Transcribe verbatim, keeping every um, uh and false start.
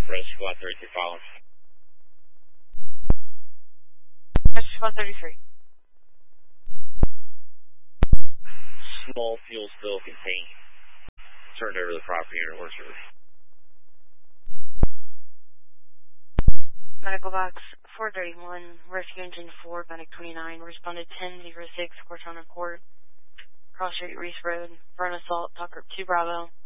Rescue Squad thirty-three following. Rescue Squad thirty-three. Small fuel spill contained. Turned over the property unit works release. Medical box four thirty-one, rescue engine four, medic twenty-nine, responded ten oh six, Cortona Court, Cross Street, Reese Road, burn assault, Tucker two Bravo.